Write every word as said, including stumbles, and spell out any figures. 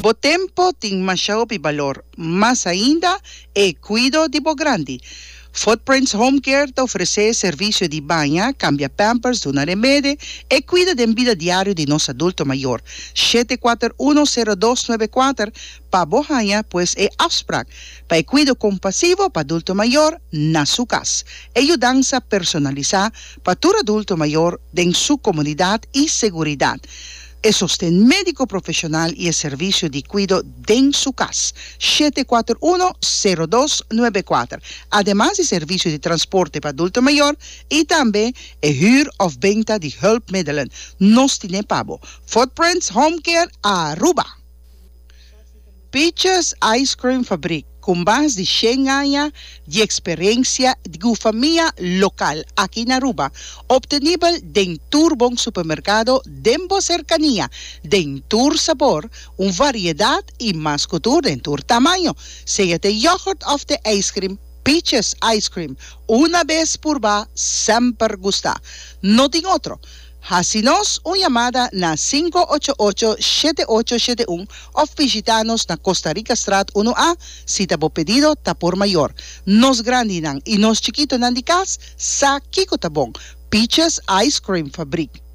Bo tempo ting masyao pi valor, mas ainda e cuido di bo grande. Footprints Home Care te oferece serviço de banha, cambia pampers, dona remédio e cuida da vida diária de nosso adulto maior. sete quatro um zero dois nove quatro para Bohanha, pois é afspraak para cuido compassivo para adulto maior na sua casa. E ajudança personalizada para todo adulto maior em sua comunidade e segurança. E sostén médico profissional e o serviço de cuido em sua casa. sete quatro um zero dois nove quatro. Además de serviço de transporte para adulto maior e também é huur of venta de hulpmiddelen. Nos tiene pabo. Footprints Home Care Aruba. Peaches Ice Cream Fabric, com base de cem anos de experiência de família local aqui na Aruba, obtenível dentro bom supermercado dentro cercania, dentro sabor, uma variedade e mais cultura dentro tamanho, seja de yogurt of the ice cream, Peaches Ice Cream, uma vez por vez, sempre gusta. No tem outro. Hacinos uma chamada na cinco oito oito sete oito sete um ou visitanos na Costa Rica Strat um A, se tabo pedido tá por maior. Nos grande nang e nos chiquito nang di cas, sa kiko tabong. Peaches Ice Cream Fabric.